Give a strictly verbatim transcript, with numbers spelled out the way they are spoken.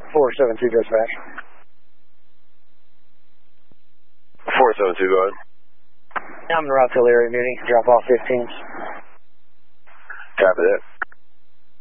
four seven two dispatch. four seven two, go ahead. I'm in the Route Hill area meeting. Drop off fifteens. Copy that.